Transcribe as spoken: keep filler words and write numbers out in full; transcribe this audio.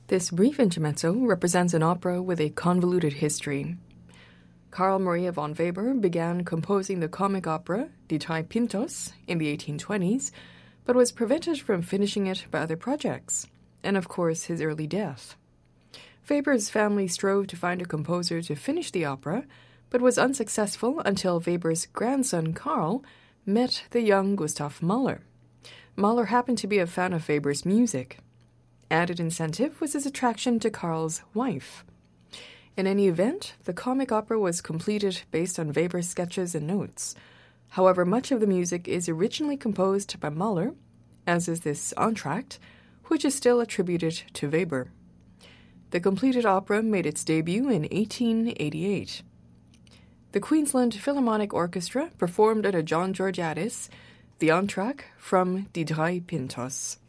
This brief intermezzo represents an opera with a convoluted history. Carl Maria von Weber began composing the comic opera Die Drei Pintos in the eighteen twenties, but was prevented from finishing it by other projects, and of course his early death. Weber's family strove to find a composer to finish the opera, but was unsuccessful until Weber's grandson Karl met the young Gustav Mahler. Mahler happened to be a fan of Weber's music. Added incentive was his attraction to Karl's wife. In any event, the comic opera was completed based on Weber's sketches and notes. However, much of the music is originally composed by Mahler, as is this entr'acte, which is still attributed to Weber. The completed opera made its debut in eighteen eighty-eight. The Queensland Philharmonic Orchestra performed under John Georgiadis the entr'acte from Die Drei Pintos.